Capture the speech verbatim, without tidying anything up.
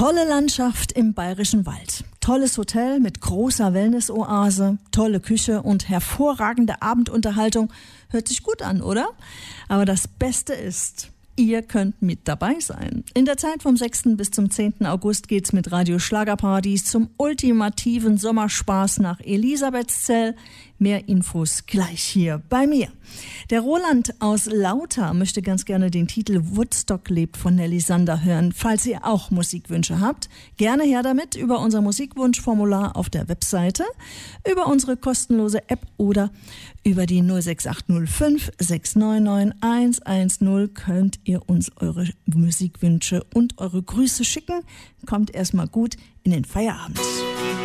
Tolle Landschaft im Bayerischen Wald, tolles Hotel mit großer Wellnessoase, tolle Küche und hervorragende Abendunterhaltung. Hört sich gut an, oder? Aber das Beste ist, ihr könnt mit dabei sein. In der Zeit vom sechsten bis zum zehnten August geht's mit Radio Schlagerparadies zum ultimativen Sommerspaß nach Elisabethzell. Mehr Infos gleich hier bei mir. Der Roland aus Lauter möchte ganz gerne den Titel Woodstock lebt von Nelly Sander hören. Falls ihr auch Musikwünsche habt, gerne her damit über unser Musikwunschformular auf der Webseite, über unsere kostenlose App oder über die null sechs acht null fünf sechs neun neun eins eins null könnt ihr uns eure Musikwünsche und eure Grüße schicken. Kommt erstmal gut in den Feierabend.